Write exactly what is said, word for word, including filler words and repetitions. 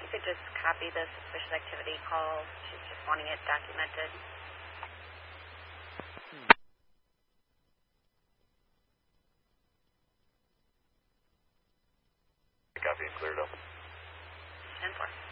you could just copy the suspicious activity call. She's just wanting it documented. Copy and cleared up. ten four.